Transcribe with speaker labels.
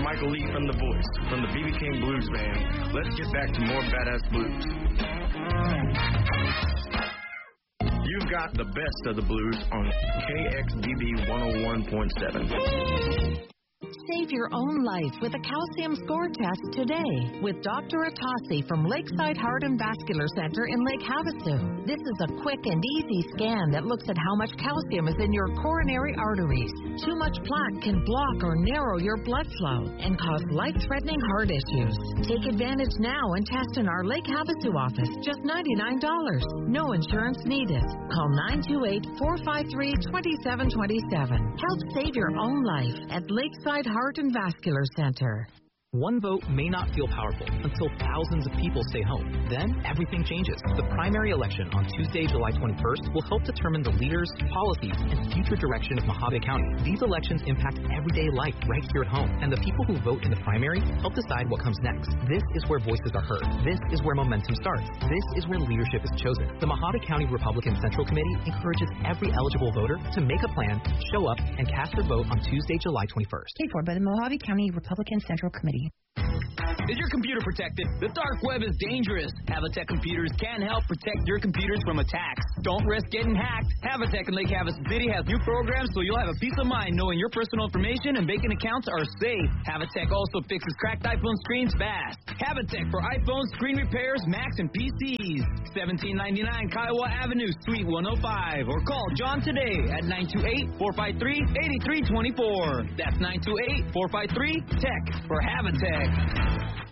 Speaker 1: Michael Lee from The Voice, from the B.B. King Blues Band. Let's get back to more badass blues. You've got the best of the blues on KXDB 101.7.
Speaker 2: Save your own life with a calcium score test today with Dr. Atasi from Lakeside Heart and Vascular Center in Lake Havasu. This is a quick and easy scan that looks at how much calcium is in your coronary arteries. Too much plaque can block or narrow your blood flow and cause life-threatening heart issues. Take advantage now and test in our Lake Havasu office, just $99. No insurance needed. Call 928-453-2727. Help save your own life at Lakeside Heart and Vascular Center.
Speaker 3: One vote may not feel powerful until thousands of people stay home. Then everything changes. The primary election on Tuesday, July 21st will help determine the leaders, policies, and future direction of Mojave County. These elections impact everyday life right here at home, and the people who vote in the primary help decide what comes next. This is where voices are heard. This is where momentum starts. This is where leadership is chosen. The Mojave County Republican Central Committee encourages every eligible voter to make a plan, show up, and cast their vote on Tuesday, July 21st.
Speaker 4: Paid for by the Mojave County Republican Central Committee.
Speaker 5: Is your computer protected? The dark web is dangerous. Havatech Computers can help protect your computers from attacks. Don't risk getting hacked. Havatech in Lake Havasu City has new programs so you'll have a peace of mind knowing your personal information and banking accounts are safe. Havatech also fixes cracked iPhone screens fast. Havatech for iPhone screen repairs, Macs, and PCs. 1799 Kiowa Avenue, Suite 105. Or call John today at 928-453-8324. That's 928-453-TECH for Havatech.